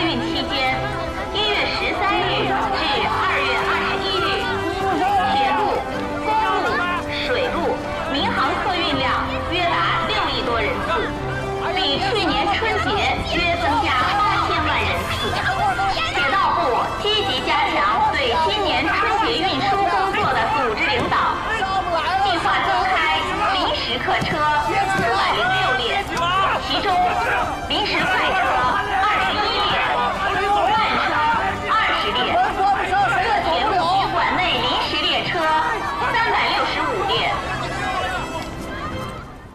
运期间，1月13日至2月21日，铁路、公路、水路、民航客运量约达6亿多人次，比去年春节约增加8000万人次。铁道部积极加强对今年春节运输工作的组织领导，计划增开临时客车406列，其中临时快车